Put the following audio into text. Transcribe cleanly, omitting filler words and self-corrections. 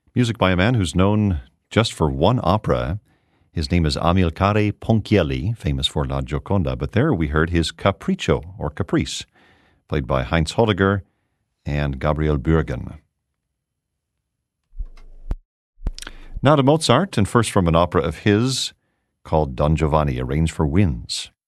Music by a man who's known just for one opera. His name is Amilcare Ponchielli, famous for La Gioconda, but there we heard his Capriccio, or Caprice, played by Heinz Holliger and Gabriel Bürgen. Now to Mozart, and first from an opera of his called Don Giovanni, arranged for winds.